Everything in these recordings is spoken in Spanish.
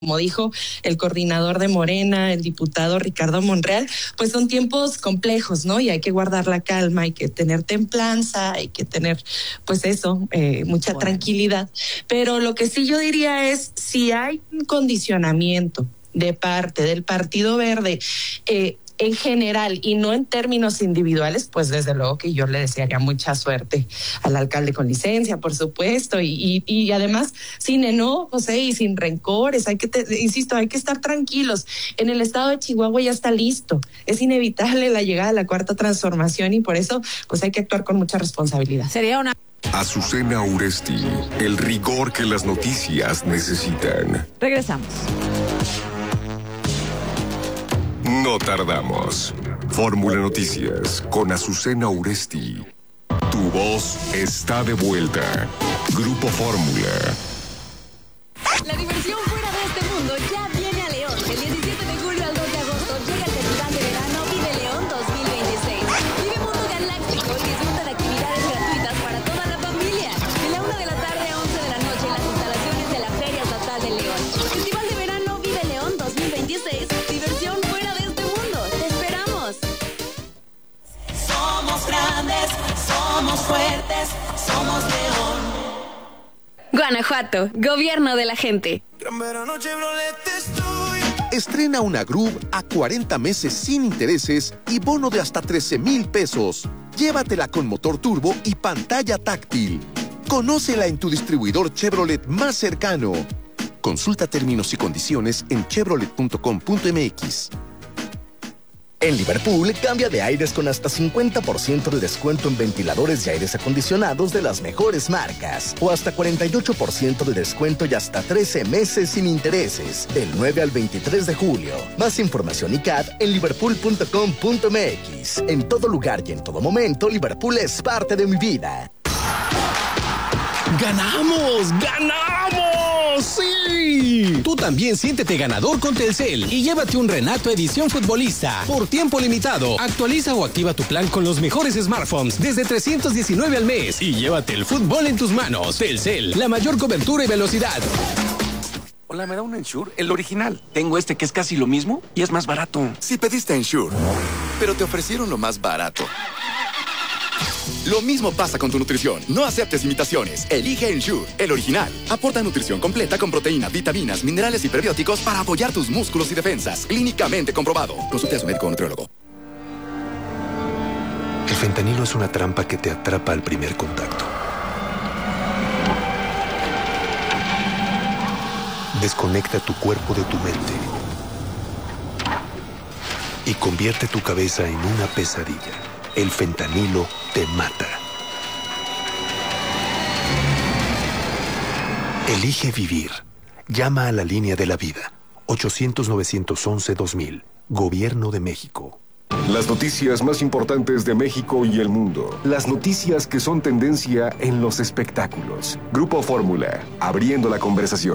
como dijo el coordinador de Morena, el diputado Ricardo Monreal, pues son tiempos complejos, ¿no? Y hay que guardar la calma, hay que tener templanza, hay que tener, pues eso, mucha tranquilidad. Pero lo que sí yo diría es, si hay un condicionamiento de parte del Partido Verde, en general y no en términos individuales, pues desde luego que yo le desearía mucha suerte al alcalde con licencia, por supuesto, y además sin enojos y sin rencores. Insisto, hay que estar tranquilos. En el estado de Chihuahua ya está listo. Es inevitable la llegada de la cuarta transformación y por eso pues hay que actuar con mucha responsabilidad. Sería una... Azucena Uresti, el rigor que las noticias necesitan. Regresamos. No tardamos. Fórmula Noticias con Azucena Uresti. Tu voz está de vuelta. Grupo Fórmula. La diversión fuera de este mundo ya viene a León. El 17 de julio al 2 de agosto llega el Festival de Verano Vive León 2026. Vive Mundo Galáctico y disfruta de actividades gratuitas para toda la familia. De la 1 de la tarde a 11 de la noche en las instalaciones de la Feria Estatal de León. Festival de Verano Vive León 2026. Diversión fuera de este mundo. Te esperamos. Somos grandes, somos fuertes, somos León. Guanajuato, gobierno de la gente. Estrena una Groove a 40 meses sin intereses y bono de hasta 13,000 pesos. Llévatela con motor turbo y pantalla táctil. Conócela en tu distribuidor Chevrolet más cercano. Consulta términos y condiciones en chevrolet.com.mx. En Liverpool, cambia de aires con hasta 50% de descuento en ventiladores y aires acondicionados de las mejores marcas. O hasta 48% de descuento y hasta 13 meses sin intereses. Del 9 al 23 de julio. Más información y CAD en liverpool.com.mx. En todo lugar y en todo momento, Liverpool es parte de mi vida. ¡Ganamos! ¡Ganamos! ¡Sí! Tú también siéntete ganador con Telcel y llévate un Renato Edición Futbolista por tiempo limitado. Actualiza o activa tu plan con los mejores smartphones desde 319 al mes y llévate el fútbol en tus manos. Telcel, la mayor cobertura y velocidad. Hola, ¿me da un Ensure? El original. Tengo este que es casi lo mismo y es más barato. Sí pediste Ensure, pero te ofrecieron lo más barato. Lo mismo pasa con tu nutrición. No aceptes imitaciones. Elige Ensure, el original. Aporta nutrición completa con proteínas, vitaminas, minerales y prebióticos para apoyar tus músculos y defensas. Clínicamente comprobado. Consulte a su médico o nutriólogo. El fentanilo es una trampa que te atrapa al primer contacto. Desconecta tu cuerpo de tu mente y convierte tu cabeza en una pesadilla. El fentanilo te mata. Elige vivir. Llama a la línea de la vida. 800-911-2000. Gobierno de México. Las noticias más importantes de México y el mundo. Las noticias que son tendencia en los espectáculos. Grupo Fórmula, abriendo la conversación.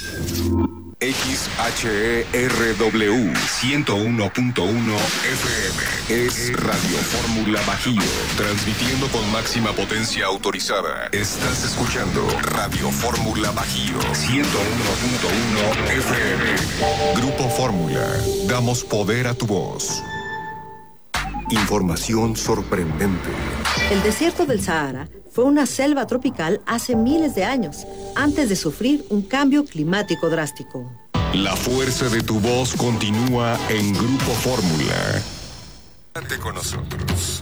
XHERW 101.1 FM es Radio Fórmula Bajío, transmitiendo con máxima potencia autorizada. Estás escuchando Radio Fórmula Bajío 101.1 FM. Grupo Fórmula, damos poder a tu voz. Información sorprendente. El desierto del Sahara fue una selva tropical hace miles de años, antes de sufrir un cambio climático drástico. La fuerza de tu voz continúa en Grupo Fórmula. Quédate con nosotros.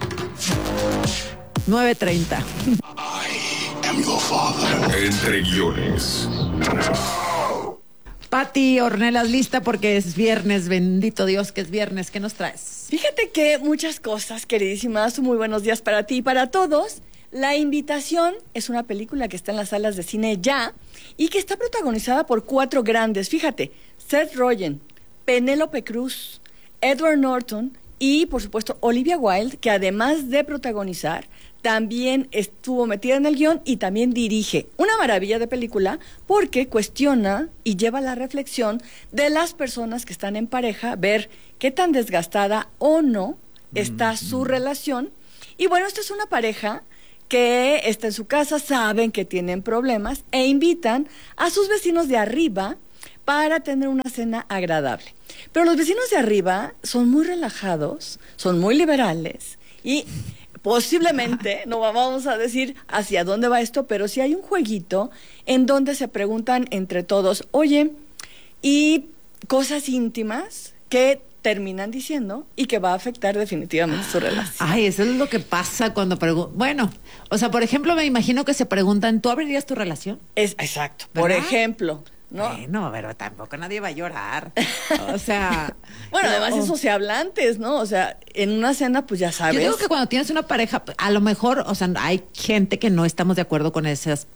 9:30. I am your father. Entre guiones. Pati Ornelas, lista porque es viernes, bendito Dios que es viernes. ¿Qué nos traes? Fíjate que muchas cosas, queridísimas. Muy buenos días para ti y para todos. La Invitación es una película que está en las salas de cine ya y que está protagonizada por 4 grandes. Fíjate, Seth Rogen, Penélope Cruz, Edward Norton y, por supuesto, Olivia Wilde, que además de protagonizar, también estuvo metida en el guión y también dirige. Una maravilla de película porque cuestiona y lleva la reflexión de las personas que están en pareja, ver qué tan desgastada o no está su relación. Y bueno, esta es una pareja que está en su casa, saben que tienen problemas e invitan a sus vecinos de arriba para tener una cena agradable. Pero los vecinos de arriba son muy relajados, son muy liberales y posiblemente, no vamos a decir hacia dónde va esto, pero sí hay un jueguito en donde se preguntan entre todos, oye, y cosas íntimas que terminan diciendo y que va a afectar definitivamente su relación. Ay, eso es lo que pasa cuando preguntan. Bueno, o sea, por ejemplo, me imagino que se preguntan, ¿tú abrirías tu relación? Exacto. ¿Verdad? Por ejemplo, ¿no? Bueno, pero tampoco nadie va a llorar. O sea... Bueno, además es sociablantes, ¿no? O sea, en una cena, pues ya sabes. Yo digo que cuando tienes una pareja, a lo mejor, o sea, hay gente que no estamos de acuerdo con esas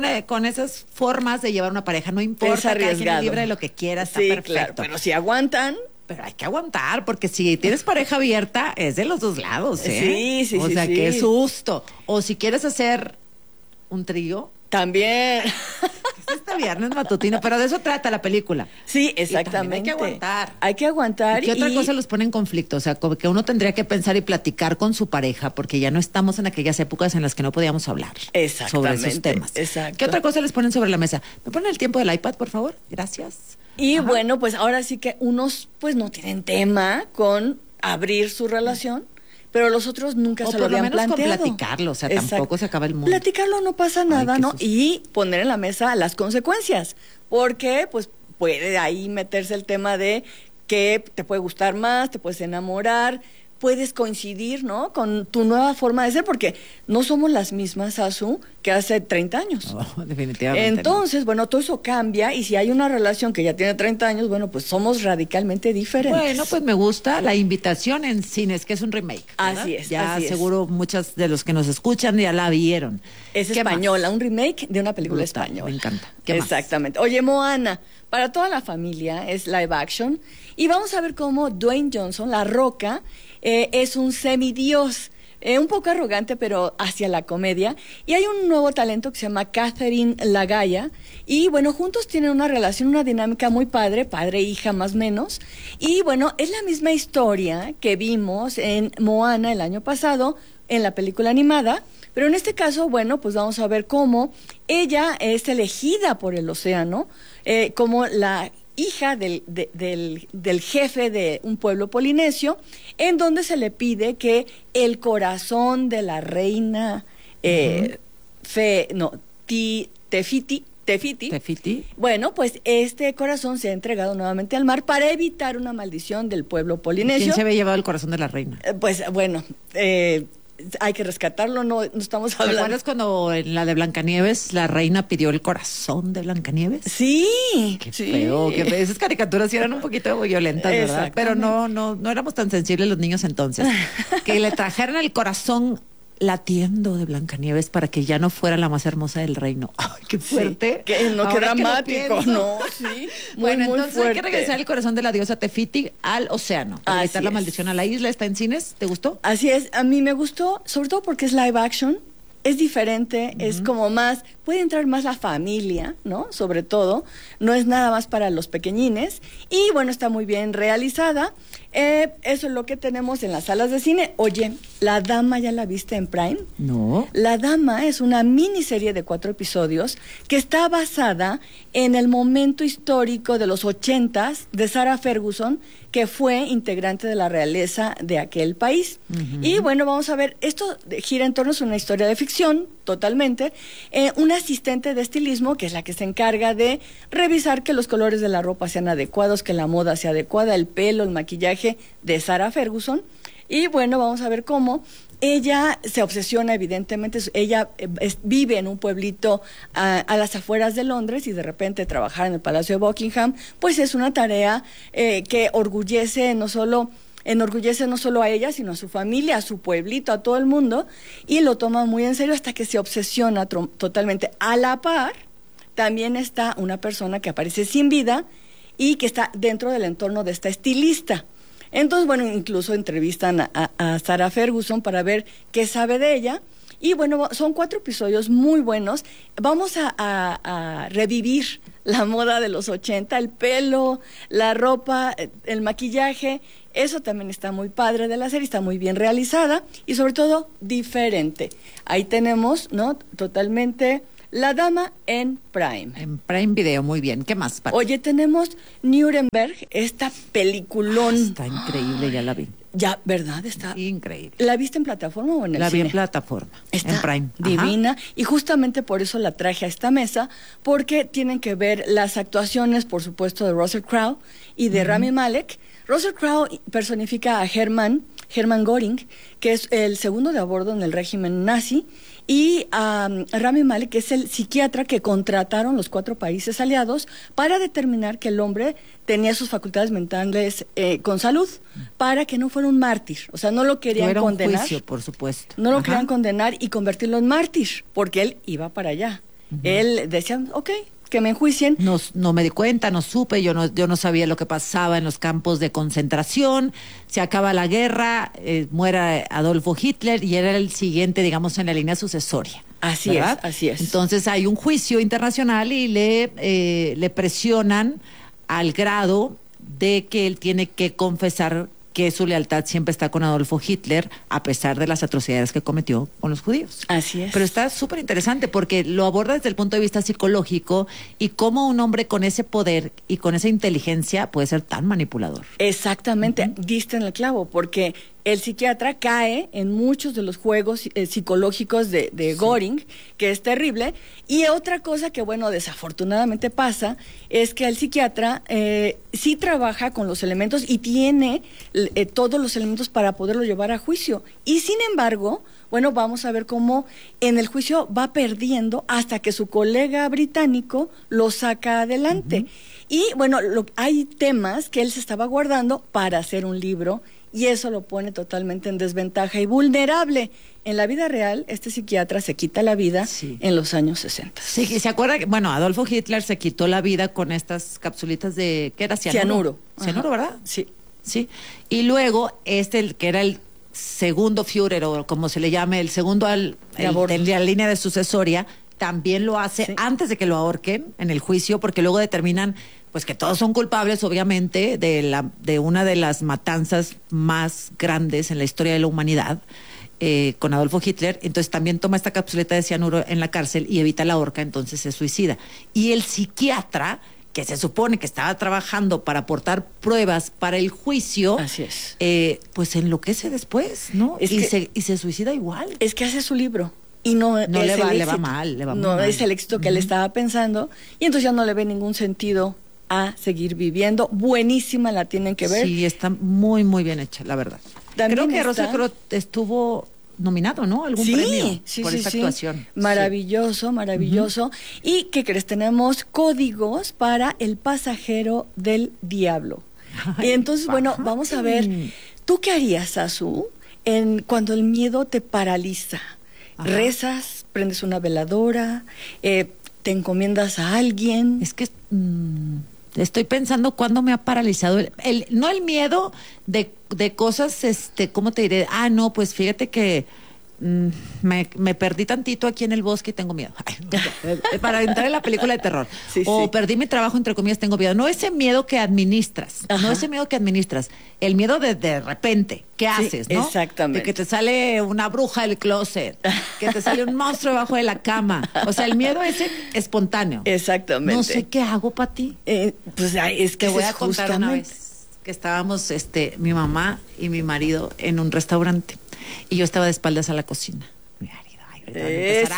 formas de llevar una pareja. No importa, cada quien es libre de lo que quiera, está perfecto. Claro, pero si aguantan... Pero hay que aguantar, porque si tienes pareja abierta, es de los dos lados, ¿eh? Sí. O sea, qué susto. O si quieres hacer un trío. También. Es este viernes matutino, pero de eso trata la película. Sí, exactamente. Hay que aguantar. Hay que aguantar. ¿Y qué otra cosa los pone en conflicto? O sea, como que uno tendría que pensar y platicar con su pareja, porque ya no estamos en aquellas épocas en las que no podíamos hablar sobre esos temas. Exacto. ¿Qué otra cosa les ponen sobre la mesa? ¿Me ponen el tiempo del iPad, por favor? Gracias. Y bueno, pues ahora sí que unos pues no tienen tema con abrir su relación, pero los otros nunca se lo habían planteado. O por lo menos con platicarlo, o sea, tampoco se acaba el mundo. Platicarlo no pasa nada, ¿no? Y poner en la mesa las consecuencias, porque pues puede ahí meterse el tema de que te puede gustar más, te puedes enamorar, puedes coincidir, ¿no? Con tu nueva forma de ser, porque no somos las mismas, Azu, que hace 30 años. Oh, definitivamente. Entonces, bueno, todo eso cambia y si hay una relación que ya tiene 30 años, bueno, pues somos radicalmente diferentes. Bueno, pues me gusta la invitación en cines, que es un remake, ¿verdad? Así es. Ya así seguro muchos de los que nos escuchan ya la vieron. Es española, un remake de una película española. Me encanta. ¿Qué Exactamente. Más? Oye, Moana, para toda la familia es live action y vamos a ver cómo Dwayne Johnson, La Roca, es un semidios, un poco arrogante, pero hacia la comedia. Y hay un nuevo talento que se llama Catherine Lagaya. Y bueno, juntos tienen una relación, una dinámica muy padre, padre-hija más o menos. Y bueno, es la misma historia que vimos en Moana el año pasado, en la película animada. Pero en este caso, bueno, pues vamos a ver cómo ella es elegida por el océano, como la hija del jefe de un pueblo polinesio, en donde se le pide que el corazón de la reina Tefiti, bueno, pues este corazón se ha entregado nuevamente al mar para evitar una maldición del pueblo polinesio. ¿Quién se había llevado el corazón de la reina? Pues bueno, hay que rescatarlo, no estamos hablando. ¿Te acuerdas cuando en la de Blancanieves la reina pidió el corazón de Blancanieves? Sí. Qué feo, qué feo. Esas caricaturas sí eran un poquito violentas, ¿verdad? Pero no éramos tan sensibles los niños entonces. Que le trajeran el corazón latiendo de Blancanieves para que ya no fuera la más hermosa del reino. ¡Ay, qué fuerte! Sí, qué dramático, ¿no? Sí. Bueno, muy entonces fuerte. hay que regresar el corazón de la diosa Tefiti al océano para evitar la maldición a la isla. ¿Está en cines? ¿Te gustó? Así es. A mí me gustó, sobre todo porque es live action. Es diferente, es como más, puede entrar más la familia, ¿no? Sobre todo, no es nada más para los pequeñines. Y bueno, está muy bien realizada. Eso es lo que tenemos en las salas de cine. Oye, La Dama, ¿ya la viste en Prime? No. La Dama es una miniserie de 4 episodios que está basada en el momento histórico de los 80s de Sarah Ferguson, que fue integrante de la realeza de aquel país. Y bueno, vamos a ver, esto gira en torno a una historia de ficción, totalmente. Un asistente de estilismo, que es la que se encarga de revisar que los colores de la ropa sean adecuados, que la moda sea adecuada, el pelo, el maquillaje de Sarah Ferguson. Y bueno, vamos a ver cómo ella se obsesiona, evidentemente. Ella vive en un pueblito a las afueras de Londres y de repente trabajar en el Palacio de Buckingham, pues es una tarea que enorgullece no solo a ella, sino a su familia, a su pueblito, a todo el mundo, y lo toma muy en serio hasta que se obsesiona totalmente. A la par, también está una persona que aparece sin vida y que está dentro del entorno de esta estilista. Entonces, bueno, incluso entrevistan a Sarah Ferguson para ver qué sabe de ella. Y bueno, son 4 episodios muy buenos. Vamos a revivir la moda de los 80, el pelo, la ropa, el maquillaje. Eso también está muy padre de la serie, está muy bien realizada y sobre todo diferente. Ahí tenemos, ¿no? Totalmente La Dama en Prime. En Prime Video, muy bien. ¿Qué más, Pati? Oye, tenemos Nuremberg, esta peliculón. Está increíble, ya la vi. Ya, ¿verdad? Está increíble. ¿La viste en plataforma o en el cine? La vi en plataforma, está en Prime. Divina. Ajá. Y justamente por eso la traje a esta mesa, porque tienen que ver las actuaciones, por supuesto, de Russell Crowe y de Rami Malek. Russell Crowe personifica a Hermann Göring, que es el segundo de a bordo en el régimen nazi, y Rami Malek, que es el psiquiatra que contrataron los 4 países aliados para determinar que el hombre tenía sus facultades mentales con salud, para que no fuera un mártir. O sea, no lo querían condenar. Un juicio, por supuesto. No lo querían condenar y convertirlo en mártir, porque él iba para allá. Él decía, ok, que me enjuicien. No me di cuenta, no supe, yo no sabía lo que pasaba en los campos de concentración. Se acaba la guerra, muere Adolfo Hitler y era el siguiente, digamos, en la línea sucesoria. Así es, así es. Entonces hay un juicio internacional y le presionan al grado de que él tiene que confesar que su lealtad siempre está con Adolfo Hitler, a pesar de las atrocidades que cometió con los judíos. Así es. Pero está súper interesante porque lo aborda desde el punto de vista psicológico y cómo un hombre con ese poder y con esa inteligencia puede ser tan manipulador. Exactamente, diste en el clavo, porque el psiquiatra cae en muchos de los juegos psicológicos de Göring, que es terrible. Y otra cosa que, bueno, desafortunadamente pasa, es que el psiquiatra sí trabaja con los elementos y tiene todos los elementos para poderlo llevar a juicio. Y sin embargo, bueno, vamos a ver cómo en el juicio va perdiendo hasta que su colega británico lo saca adelante. Y bueno, hay temas que él se estaba guardando para hacer un libro, y eso lo pone totalmente en desventaja y vulnerable. En la vida real, este psiquiatra se quita la vida en los años 60. Sí, ¿se acuerda? Bueno, Adolfo Hitler se quitó la vida con estas capsulitas de, ¿qué era? Cianuro. Cianuro, ¿verdad? Sí. Sí. Y luego, que era el segundo Führer, o como se le llame, el segundo en la línea de sucesoria, también lo hace antes de que lo ahorquen en el juicio, porque luego determinan pues que todos son culpables, obviamente, de una de las matanzas más grandes en la historia de la humanidad, con Adolfo Hitler. Entonces también toma esta capsuleta de cianuro en la cárcel y evita la horca, entonces se suicida. Y el psiquiatra, que se supone que estaba trabajando para aportar pruebas para el juicio, así es, pues enloquece después, ¿no? Y se suicida igual. Es que hace su libro. Y no le va mal, le va muy mal. No es el éxito que él estaba pensando, y entonces ya no le ve ningún sentido a seguir viviendo. Buenísima, la tienen que ver. Sí, está muy, muy bien hecha, la verdad. Creo que Russell Crowe estuvo nominado, ¿no? Algún premio por esa actuación. Maravilloso, maravilloso. ¿Y qué crees? Tenemos códigos para El pasajero del diablo. Y entonces, bueno, vamos a ver, ¿tú qué harías, Azu, cuando el miedo te paraliza? ¿Rezas? ¿Prendes una veladora? ¿Te encomiendas a alguien? Es que estoy pensando cuándo me ha paralizado no el miedo de cosas, ¿cómo te diré? No, pues fíjate que me perdí tantito aquí en el bosque y tengo miedo. Para entrar en la película de terror. Perdí mi trabajo, entre comillas, tengo miedo. No ese miedo que administras, el miedo de repente, ¿qué haces, no? Exactamente. De que te sale una bruja del closet, que te sale un monstruo debajo de la cama. O sea, el miedo ese espontáneo. Exactamente. No sé qué hago, Pati. Pues es que te voy a contar una vez que estábamos mi mamá y mi marido en un restaurante y yo estaba de espaldas a la cocina. Mi marido, eso.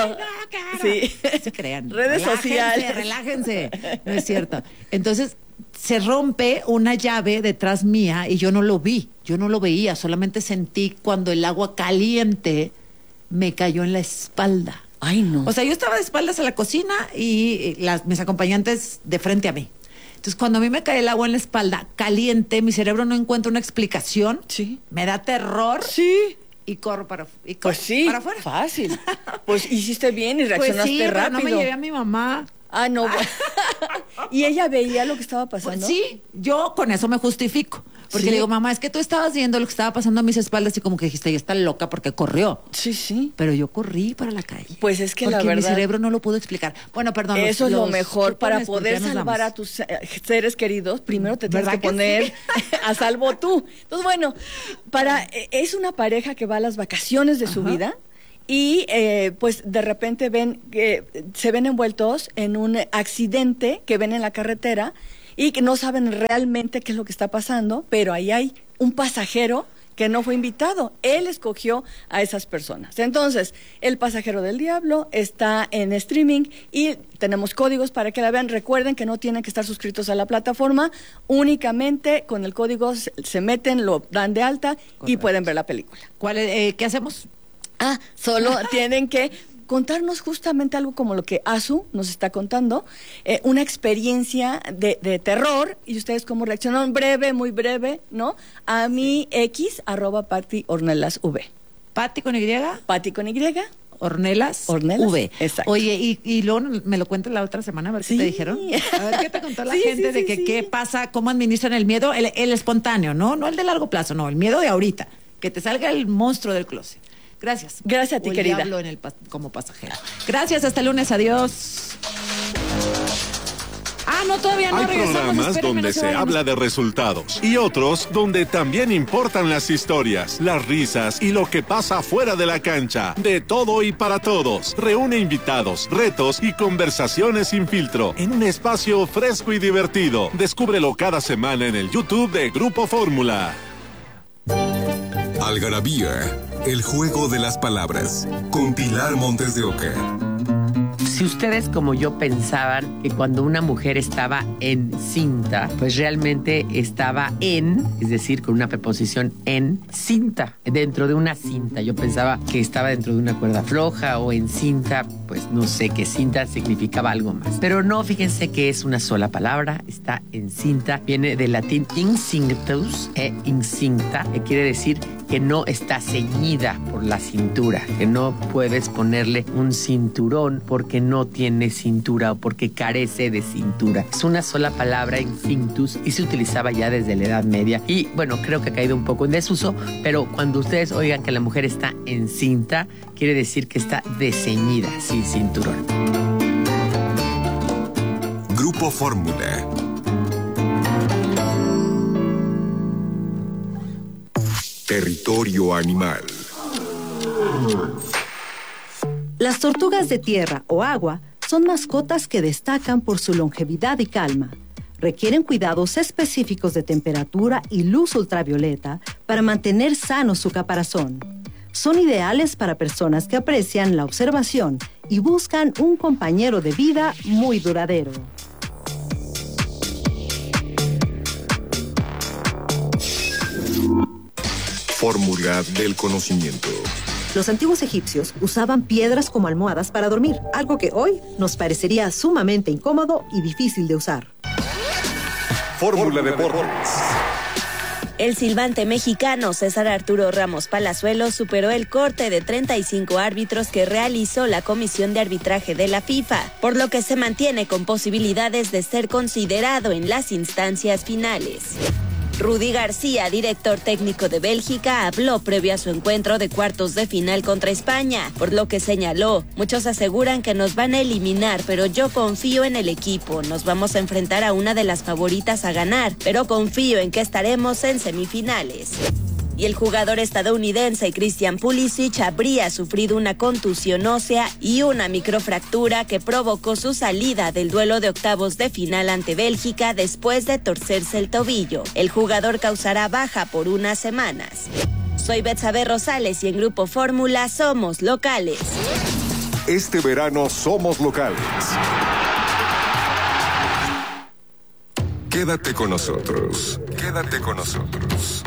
Sí. No se crean. Redes sociales. Relájense. No es cierto. Entonces se rompe una llave detrás mía y yo no lo vi, yo no lo veía, solamente sentí cuando el agua caliente me cayó en la espalda. Ay, no. O sea, yo estaba de espaldas a la cocina y mis acompañantes de frente a mí. Entonces, cuando a mí me cae el agua en la espalda caliente, mi cerebro no encuentra una explicación. Sí. Me da terror. Sí. Y corro para pues sí, para afuera. Fácil. Pues hiciste bien y reaccionaste rápido. Pero no me llevé a mi mamá. No. ¿Y ella veía lo que estaba pasando? Sí, yo con eso me justifico. Porque le digo, mamá, es que tú estabas viendo lo que estaba pasando a mis espaldas y como que dijiste, ella está loca porque corrió. Sí. Pero yo corrí para la calle. Pues es que porque la verdad, mi cerebro no lo pudo explicar. Bueno, perdón. Eso es lo mejor. Para poder salvar a tus seres queridos, primero te tienes que poner a salvo tú. Entonces, bueno, es una pareja que va a las vacaciones de su vida y pues de repente se ven envueltos en un accidente que ven en la carretera y que no saben realmente qué es lo que está pasando, pero ahí hay un pasajero que no fue invitado. Él escogió a esas personas. Entonces, El pasajero del diablo está en streaming y tenemos códigos para que la vean. Recuerden que no tienen que estar suscritos a la plataforma, únicamente con el código se meten, lo dan de alta. Correcto. Y pueden ver la película. ¿Qué hacemos? Solo tienen que contarnos justamente algo como lo que Azu nos está contando, una experiencia de terror, y ustedes cómo reaccionaron, muy breve, ¿no? A mi X, @PattyOrnelasV. ¿Patti con Y? Patti con Y. Ornelas V. Exacto. Oye, y luego me lo cuentas la otra semana, a ver qué te dijeron. A ver qué te contó la gente de que qué pasa, cómo administran el miedo, el espontáneo, ¿no? No el de largo plazo, no, el miedo de ahorita, que te salga el monstruo del closet. Gracias. Gracias a ti, querida. Hablo como pasajera. Gracias, hasta el lunes, adiós. No, todavía no. Hay regresamos. programas donde se habla de resultados y otros donde también importan las historias, las risas y lo que pasa fuera de la cancha. De todo y para todos. Reúne invitados, retos y conversaciones sin filtro en un espacio fresco y divertido. Descúbrelo cada semana en el YouTube de Grupo Fórmula. Algarabía, el juego de las palabras, con Pilar Montes de Oca. Si ustedes como yo pensaban que cuando una mujer estaba encinta, pues realmente estaba es decir, con una preposición en cinta, dentro de una cinta. Yo pensaba que estaba dentro de una cuerda floja o en cinta, pues no sé, que cinta significaba algo más. Pero no, fíjense que es una sola palabra, está encinta, viene del latín incinctus, incinta, que quiere decir que no está ceñida por la cintura, que no puedes ponerle un cinturón porque no tiene cintura o porque carece de cintura. Es una sola palabra, infinctus, y se utilizaba ya desde la Edad Media. Y bueno, creo que ha caído un poco en desuso, pero cuando ustedes oigan que la mujer está encinta, quiere decir que está desceñida, sin cinturón. Grupo Fórmula. Territorio animal. Las tortugas de tierra o agua son mascotas que destacan por su longevidad y calma. Requieren cuidados específicos de temperatura y luz ultravioleta para mantener sano su caparazón. Son ideales para personas que aprecian la observación y buscan un compañero de vida muy duradero. Fórmula del conocimiento. Los antiguos egipcios usaban piedras como almohadas para dormir, algo que hoy nos parecería sumamente incómodo y difícil de usar. Fórmula Deportes. El silbante mexicano César Arturo Ramos Palazuelos superó el corte de 35 árbitros que realizó la Comisión de Arbitraje de la FIFA, por lo que se mantiene con posibilidades de ser considerado en las instancias finales. Rudy García, director técnico de Bélgica, habló previo a su encuentro de cuartos de final contra España, por lo que señaló: muchos aseguran que nos van a eliminar, pero yo confío en el equipo, nos vamos a enfrentar a una de las favoritas a ganar, pero confío en que estaremos en semifinales. Y el jugador estadounidense Christian Pulisic habría sufrido una contusión ósea y una microfractura que provocó su salida del duelo de octavos de final ante Bélgica después de torcerse el tobillo. El jugador causará baja por unas semanas. Soy Betsabe Rosales y en Grupo Fórmula somos locales. Este verano somos locales. Quédate con nosotros. Quédate con nosotros.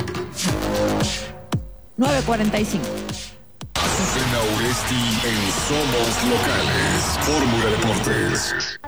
9:45. Azucena Oresti en Somos Locales. Fórmula Deportes.